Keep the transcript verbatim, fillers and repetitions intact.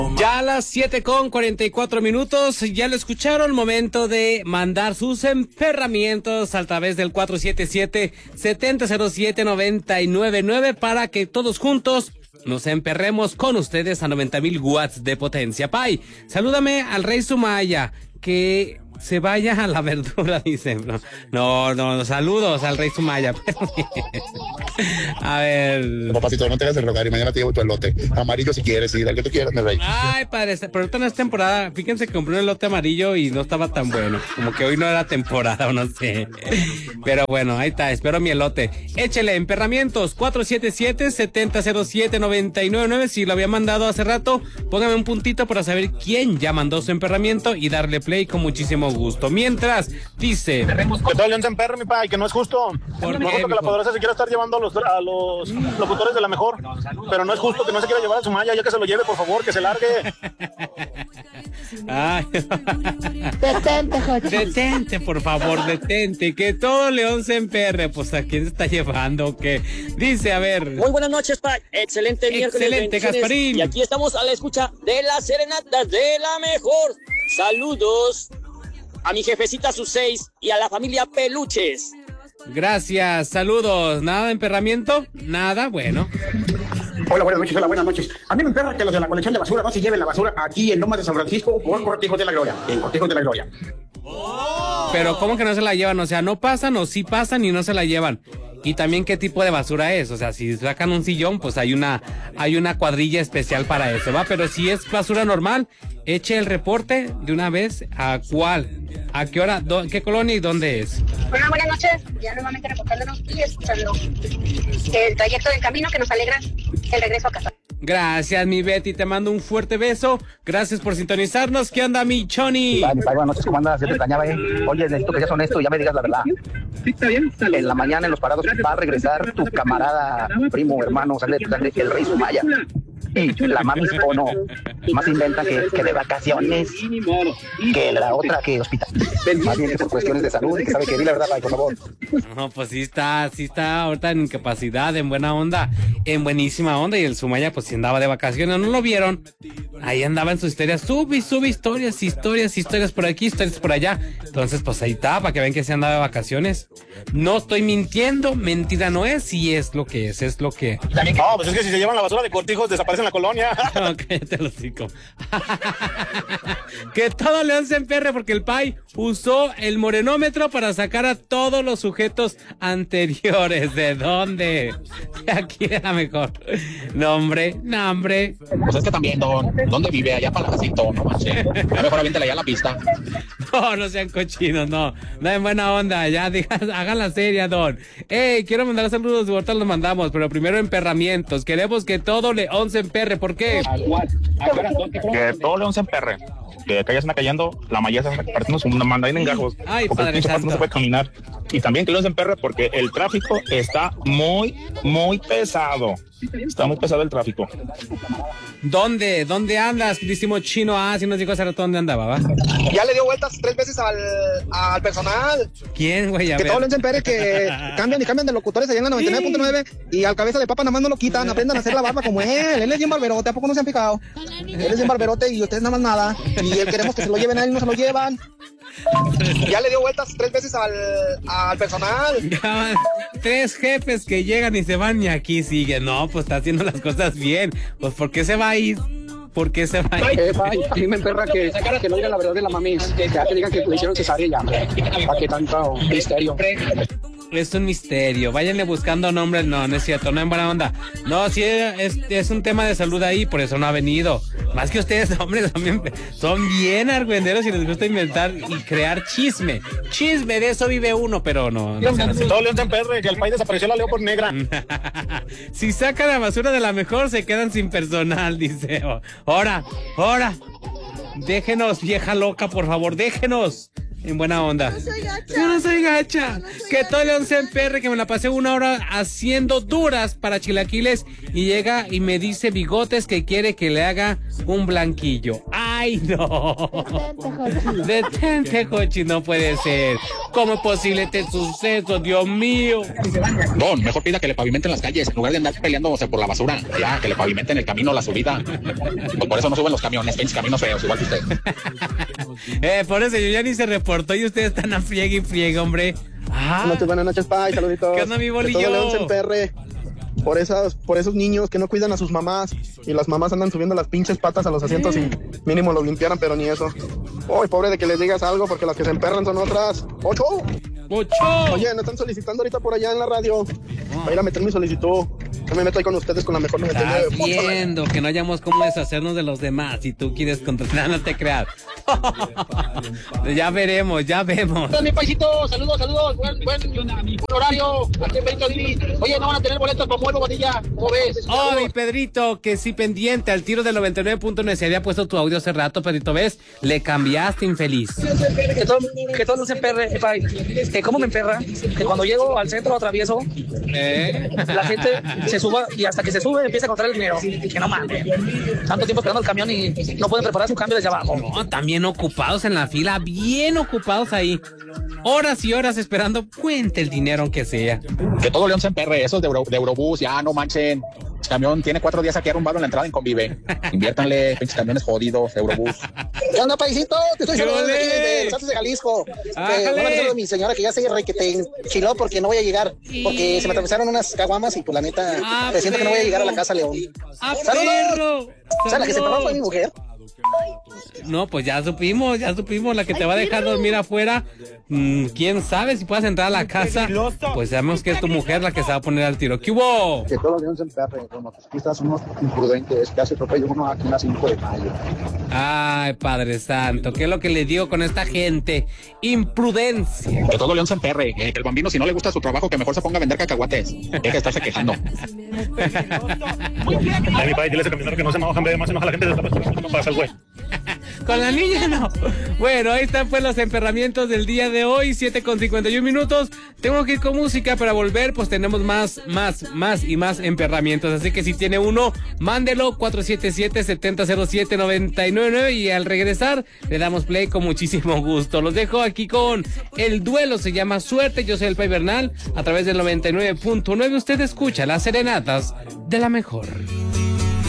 Ya a las siete con cuarenta y cuatro minutos, ya lo escucharon, momento de mandar sus emperramientos a través del cuatro siete siete, siete cero siete, nueve nueve nueve para que todos juntos nos emperremos con ustedes a noventa mil watts de potencia. Pai, salúdame al Rey Sumaya, que se vaya a la verdura, dice. No, no, no, saludos al Rey Sumaya. A ver. Papacito, no te hagas el rogar y mañana te llevo tu elote. Amarillo si quieres, y del que tú quieras, mi rey. Ay, padre, pero ahorita no es temporada. Fíjense que compré un elote amarillo y no estaba tan bueno. Como que hoy no era temporada o no sé. Pero bueno, ahí está, espero mi elote. Échele, emperramientos, cuatro siete siete, siete cero siete, nueve nueve nueve. Si lo había mandado hace rato, póngame un puntito para saber quién ya mandó su emperramiento y darle play con muchísimo gusto. Mientras, dice... Que todo el león se emperre, mi pai, que no es justo. ¿Por no es qué, justo que la poderosa se quiera estar llevando a los, a los locutores de la mejor. Pero no es justo que no se quiera llevar a Sumaya, ya que se lo lleve, por favor, que se largue. Ay. Detente, Jochi. Detente, por favor, detente. Que todo león se emperre. Pues, ¿a quién se está llevando o qué? Dice, a ver... Muy buenas noches, Pai. Excelente miércoles. Excelente, Gasparín. Y aquí estamos a la escucha de las serenatas de la mejor. Saludos a mi jefecita sus seis y a la familia Peluches. Gracias, saludos. ¿Nada de emperramiento? Nada, bueno. Hola, buenas noches, hola, buenas noches. A mí me emperra que los de la colección de basura no se lleven la basura aquí en Lomas de San Francisco por Cortijos de la Gloria, en Cortijos de la Gloria. Pero ¿cómo que no se la llevan? O sea, no pasan o sí pasan y no se la llevan. Y también qué tipo de basura es, o sea, si sacan un sillón, pues hay una hay una cuadrilla especial para eso, ¿va? Pero si es basura normal, eche el reporte de una vez. ¿A cuál? ¿A qué hora? Do, ¿Qué colonia y dónde es? Bueno, buenas noches, ya nuevamente reportándonos y escuchando el trayecto del camino que nos alegra el regreso a casa. Gracias, mi Betty, te mando un fuerte beso. Gracias por sintonizarnos. ¿Qué onda, mi Choni? Ay, mi padre, buenas noches, ¿cómo andas? Ya te extrañaba, ¿eh? Oye, necesito que seas honesto y ya me digas la verdad. Sí, está bien. Salud. En la mañana en los parados va a regresar tu camarada, primo, hermano, sangre de tu sangre, el Rey Sumaya. Y la mami o no, más inventa que, que de vacaciones, que la otra que hospital. Más bien que por cuestiones de salud y que sabe que di la verdad, Pai, por favor. No, pues sí está, sí está ahorita en incapacidad, en buena onda, en buenísima onda. Y el Sumaya, pues sí andaba de vacaciones, ¿no lo vieron? Ahí andaba en sus historias, sube y sube historias, historias, historias por aquí, historias por allá. Entonces, pues ahí está, para que vean que se andaba de vacaciones. No estoy mintiendo, mentira no es, sí es lo que es, es lo que... No, pues es que si se llevan la basura de Cortijos, desaparece en la colonia. No, cállate el hocico. Que todo león se emperre porque el Pai usó el morenómetro para sacar a todos los sujetos anteriores. ¿De dónde? De aquí de la mejor. No, hombre, no, hombre. Pues es que también, don, ¿dónde vive? Allá para Palacito, no manches. A mejor aviéntale allá a la pista. No, no sean cochinos, no. No en buena onda, ya digan, hagan la serie, don. Ey, quiero mandar saludos, ahorita los mandamos, pero primero emperramientos. Queremos que todo león se emperre, ¿por qué? Que todo león se emperre. Que calles anda cayendo, la malla se partiendo una mandaina en gajos. Ay, porque padre el santo. no se puede caminar. Y también que león se emperre porque el tráfico está muy, muy pesado. Está muy pesado el tráfico. ¿Dónde? ¿Dónde andas, queridísimo Chino? Ah, si nos dijo hace rato dónde andaba, ¿va? Ya le dio vueltas tres veces al, al personal. ¿Quién, güey? A que ver. todo león se empere, que cambian y cambian de locutores allá en la noventa y nueve punto nueve y al cabeza de papa nada más no lo quitan, aprendan a hacer la barba como él. Él es bien barberote, ¿a poco no se han picado? Él es bien barberote y ustedes nada más nada. Y él queremos que se lo lleven a él y no se lo llevan. Ya le dio vueltas tres veces al, al personal. Ya, tres jefes que llegan y se van y aquí siguen. No, pues está haciendo las cosas bien. Pues ¿por qué se va a ir? ¿Por qué se va a ir? Eh, Pai, a mí me emperra que, que no digan la verdad de la mami, que ya que digan que le hicieron cesárea ya, para que tanto misterio. Es un misterio, váyanle buscando nombre. No, no es cierto, no en buena onda. No, sí, es, es un tema de salud ahí, por eso no ha venido. Más que ustedes, hombres, son bien, son bien argüenderos y les gusta inventar y crear chisme. Chisme, de eso vive uno, pero no. no sean así. Todo león se emperre, que el país desapareció la leo por negra. Si sacan la basura de la mejor, se quedan sin personal, dice. Ahora, ahora. Déjenos, vieja loca, por favor, déjenos. En buena onda. No soy gacha. Yo no soy gacha. No soy que gacha. todo león se emperre, que me la pasé una hora haciendo duras para chilaquiles y llega y me dice Bigotes que quiere que le haga un blanquillo. Ay, Ay, no. Detente, Jochi, no puede ser. ¿Cómo es posible este suceso, Dios mío? Don, mejor pida que le pavimenten las calles en lugar de andar peleándose por la basura. Ya, que le pavimenten el camino, la subida. Pues por eso no suben los camiones, pinches caminos feos, igual que usted. eh, por eso yo ya ni se reportó y ustedes están a friegue y friegue, hombre. Ah. Buenas noches, buenas noches, Pai, saluditos. ¿Qué onda, mi bolillo? Que todo León se emperre por esas, por esos niños que no cuidan a sus mamás y las mamás andan subiendo las pinches patas a los asientos y mínimo los limpiaran, pero ni eso. Uy, pobre de que les digas algo porque las que se emperran son otras. ¡Ocho! ¡Ocho! Oye, me están solicitando ahorita por allá en la radio. Voy a ir a meter mi solicitud. Yo me meto ahí con ustedes con la mejor noventa y nueve. Estás viendo que no hayamos cómo deshacernos de los demás y tú quieres contratar, no te creas. Ya veremos, ya vemos. Hola, mi paisito, saludos, saludos, buen, buen, buen horario, aquí en Benito Dini. Oye, no van a tener boletos como Huevo Bonilla, ¿cómo ves? Oh, mi Pedrito, que sí pendiente al tiro del noventa y nueve punto nueve. Se había puesto tu audio hace rato, Pedrito, ¿ves? Le cambiaste, infeliz. Que todo, que todo no se emperre, pai. Que cómo me emperra, que cuando llego al centro atravieso, ¿Eh? la gente se suba y hasta que se sube empieza a contar el dinero. Que no mames. Tanto tiempo esperando el camión y no pueden preparar su cambio desde abajo. No, también ocupados en la fila, bien ocupados ahí. Horas y horas esperando, cuente el dinero aunque sea. Que todo León se emperre, esos de, Euro, de Eurobús, ya no manchen. El camión tiene cuatro días aquí arrumbado en la entrada en Convive. Inviértanle, pinches camiones jodidos, Eurobús. ¿Qué onda, paisito? Te estoy saludando de, de los Altos de Jalisco. Eh, no me a mi señora que ya se re que te enchiló porque no voy a llegar. Porque se me atravesaron unas caguamas y pues la neta, ah, te siento que no voy a llegar a la casa, León. ¡Ah, ¡Saludos! O sea, la que se paró fue mi mujer. No, pues ya supimos, ya supimos, la que te va a dejar dormir afuera. Mm, quién sabe si puedas entrar a la casa. Pues sabemos que es tu mujer la que se va a poner al tiro. ¿Qué hubo? Que todos los León se emperre, los motociclistas son unos imprudentes, que hace atropello uno aquí en la cinco de mayo. Ay, Padre Santo, ¿qué es lo que le digo con esta gente? Imprudencia. Que todo León se emperre, eh, que el Bambino si no le gusta su trabajo que mejor se ponga a vender cacahuates. Deja de estarse quejando. Ay, mi padre, dile a ese caminero que no se enoja, en vez de más se enoja la gente, no pasa el güey. Con la niña no. Bueno, ahí están pues los emperramientos del día de hoy, siete con cincuenta y un minutos. Tengo que ir con música para volver, pues tenemos más, más, más y más emperramientos. Así que si tiene uno, mándelo cuatro siete siete, siete cero cero siete, nueve nueve nueve y al regresar le damos play con muchísimo gusto. Los dejo aquí con el duelo, se llama Suerte. Yo soy el Pai Bernal, a través del noventa y nueve punto nueve usted escucha las serenatas de la mejor.